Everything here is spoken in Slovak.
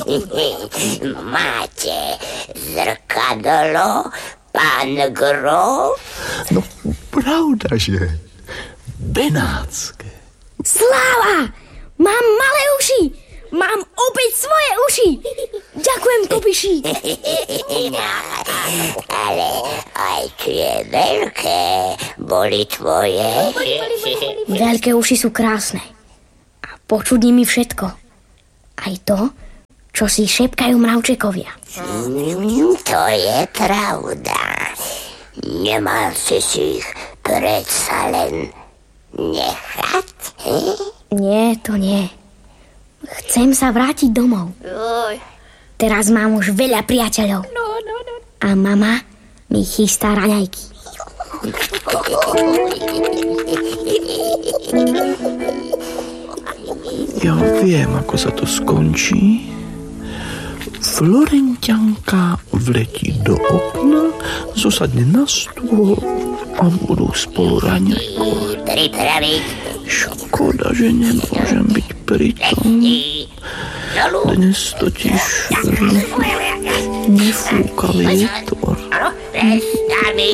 Máte zrkadlo, pán Grof? No, pravda, že benátske. Sláva! Mám malé uši! Mám opäť svoje uši! Ďakujem, Kopiši! Ale aj tie veľké boli tvoje. Veľké uši sú krásne. A počuť nimi všetko. Aj to, čo si šepkajú mravčekovia. To je pravda. Nemal si ich predsa len nechať? Nie, to nie. Chcem sa vrátiť domov. Teraz mám už veľa priateľov. A mama mi chystá raňajky. Ja viem, ako sa to skončí. Florentianka vletí do okna, zosadne na stôl a budú spolu raňajkovať. Pripraviť. Škoda, že nemôžem byť pritom. Dnes totiž nefúka vietor. Prestaví!